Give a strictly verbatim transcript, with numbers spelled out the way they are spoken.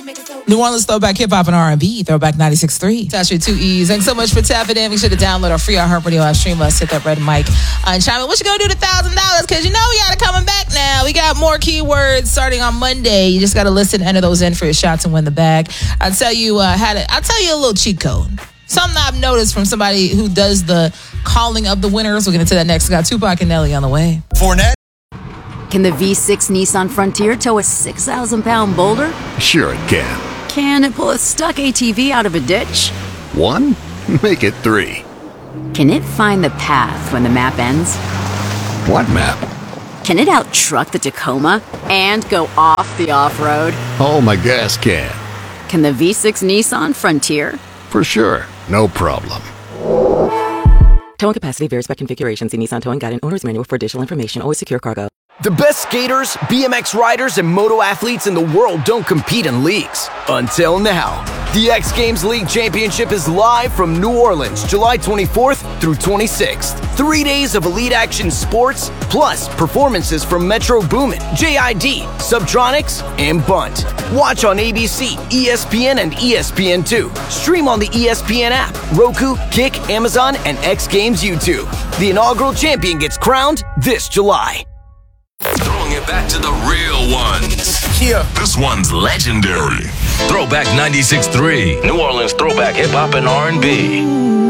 New Orleans Throwback Hip Hop and R and B, Throwback ninety-six point three. That's your two E's. Thanks so much for tapping in. Make sure to download our free iHeartRadio app, stream us, hit that red mic, uh, and chime in. What you gonna do with one thousand dollars? Because you know we got it coming back now. We got more keywords starting on Monday. You just got to listen, enter those in for your shots and win the bag. I'll tell you uh, how to, I'll tell you a little cheat code. Something I've noticed from somebody who does the calling of the winners. We'll get into that next. We got Tupac and Nelly on the way. Fournette. Can the V six Nissan Frontier tow a six thousand pound boulder? Sure it can. Can it pull a stuck A T V out of a ditch? One? Make it three. Can it find the path when the map ends? What map? Can it out-truck the Tacoma and go off the off-road? Oh, my gas can. Can the V six Nissan Frontier? For sure. No problem. Towing capacity varies by configuration. See Nissan Towing Guide and Owner's Manual for additional information. Always secure cargo. The best skaters, B M X riders, and moto athletes in the world don't compete in leagues. Until now. The X Games League Championship is live from New Orleans, July twenty-fourth through twenty-sixth. Three days of elite action sports, plus performances from Metro Boomin, J I D, Subtronics, and Bunt. Watch on A B C, E S P N, and E S P N two. Stream on the E S P N app, Roku, Kick, Amazon, and X Games YouTube. The inaugural champion gets crowned this July. Throwing it back to the real ones. Yeah. This one's legendary. Throwback ninety-six point three. New Orleans Throwback Hip Hop and R and B.